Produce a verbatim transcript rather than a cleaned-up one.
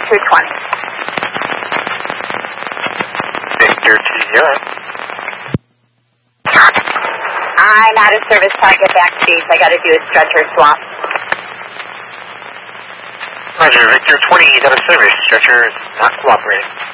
Victor twenty. Victor two zero. I'm out of service till I get back, Chief. I got to do a stretcher swap. Roger, Victor twenty is out of service. Stretcher is not cooperating.